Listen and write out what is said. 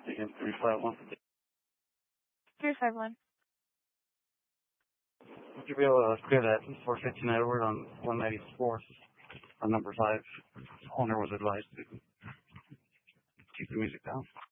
Again, 351. 351. Would you be able to clear that 415 Edward on 194th on number 5? Owner was advised to keep the music down.